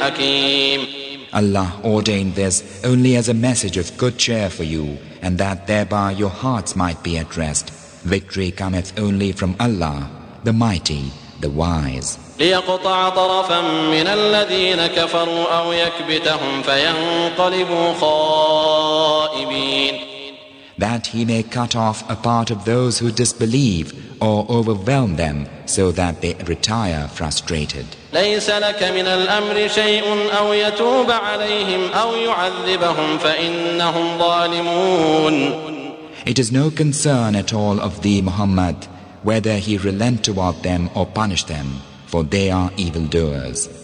حكيم. Allah ordained this only as a message of good cheer for you, and that thereby your hearts might be at rest. Victory cometh only from Allah, the Mighty, the Wise. ليقطع طرفا من الذين كفروا أو يكبتهم فينقلبوا خائبين. That he may cut off a part of those who disbelieve or overwhelm them so that they retire frustrated. ليس لك من الأمر شيء أو يتوب عليهم أو يعذبهم فإنهم ظالمون. It is no concern at all of thee, Muhammad, whether he relent toward them or punish them, for they are evildoers.